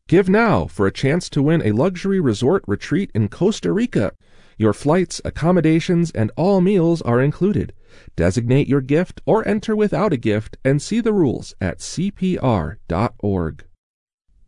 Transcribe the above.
Give now for a chance to win a luxury resort retreat in Costa Rica. Your flights, accommodations, and all meals are included. Designate your gift or enter without a gift and see the rules at CPR.org.